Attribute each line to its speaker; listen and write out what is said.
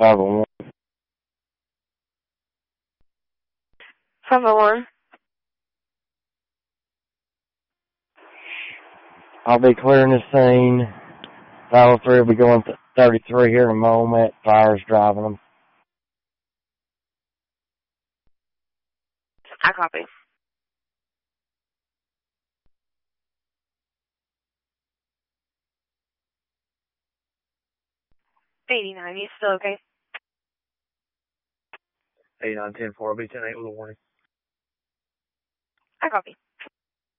Speaker 1: 501.
Speaker 2: 501.
Speaker 1: I'll be clearing the scene. 503 will be going to 33 here in a moment. Fire's driving them.
Speaker 2: I copy. 89, you still okay?
Speaker 3: 89-10-4, I'll be 10-8 with a warning.
Speaker 2: I copy.